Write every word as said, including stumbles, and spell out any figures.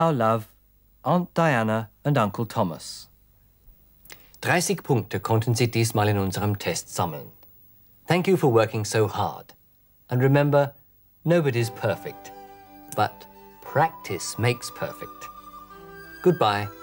Our love, Aunt Diana and Uncle Thomas. dreißig Punkte konnten Sie diesmal in unserem Test sammeln. Thank you for working so hard. And remember, nobody's perfect. But practice makes perfect. Goodbye.